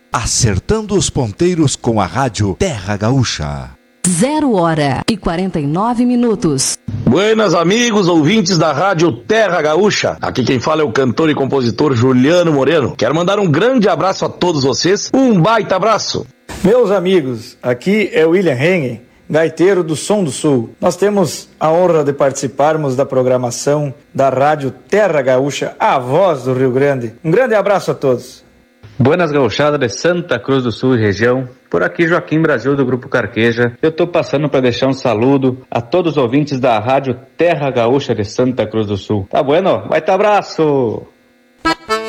acertando os ponteiros com a rádio Terra Gaúcha. 0h49. Buenas amigos, ouvintes da rádio Terra Gaúcha. Aqui quem fala é o cantor e compositor Juliano Moreno. Quero mandar um grande abraço a todos vocês, um baita abraço. Meus amigos, aqui é o William Hengen, gaiteiro do Som do Sul. Nós temos a honra de participarmos da programação da rádio Terra Gaúcha, a voz do Rio Grande. Um grande abraço a todos. Buenas gauchada de Santa Cruz do Sul e região. Por aqui Joaquim Brasil do Grupo Carqueja. Eu tô passando para deixar um saludo a todos os ouvintes da rádio Terra Gaúcha de Santa Cruz do Sul. Tá bueno? Vai tá abraço!